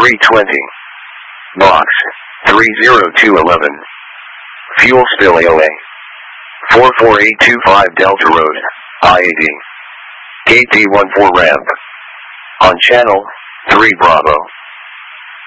320. Box 30211. Fuel spill AOA. 44825 Delta Road, IAD. Gate D14 ramp. On channel 3 Bravo.